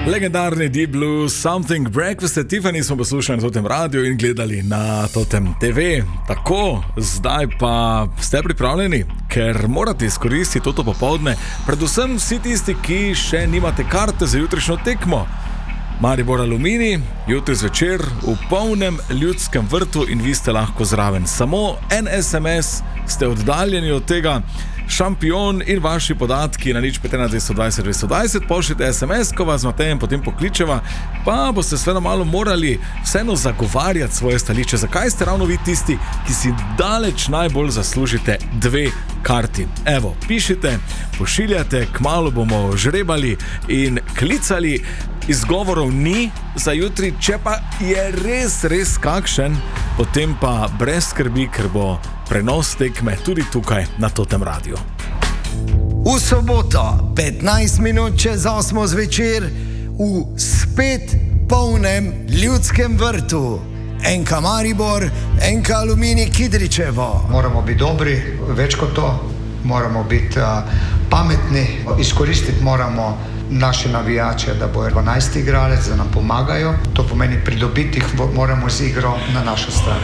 Legendarni Deep Blue, Something Breakfast at Tiffany smo poslušali na tem radiju in gledali na tem TV. Tako, zdaj pa ste pripravljeni, ker morate izkoristiti to popoldne, predvsem vsi tisti, ki še nimate karte za jutrišnjo tekmo. Maribor Aluminij, jutri zvečer v polnem Ljudskem vrtu in vi ste lahko zraven. Samo en SMS ste oddaljeni od tega. Šampion in vaši podatki na 051-220-220, pošljite SMS, ko vas Matejem potem pokličeva, pa boste seveda malo morali vseeno zagovarjati svoje stališče. Zakaj ste ravno vi tisti, ki si daleč najbolj zaslužite 2 karti? Evo, pišite, pošiljate, kmalu bomo žrebali in klicali. Izgovorov ni za jutri, če pa je res kakšen, potem pa brez skrbi, ker bo prenos tekme tudi tukaj na tem radiju. V soboto, 15 minut čez 8 zvečer, v spet polnem Ljudskem vrtu. NK Maribor, NK Aluminij Kidričevo. Moramo biti dobri, več kot to, moramo biti pametni, izkoristiti moramo naše navijače, da bojo 12 igralec, da nam pomagajo. To pomeni pridobiti jih moramo z igro na našo stran.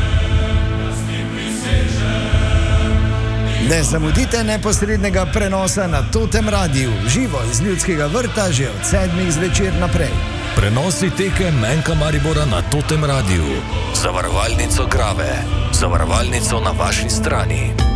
Ne zamudite neposrednega prenosa na tem radiju, živo iz Ljudskega vrta že od 7 zvečer naprej. Prenosi tekem NK Maribora na tem radiju. Zavarovalnico Grave, zavarovalnico na vaši strani.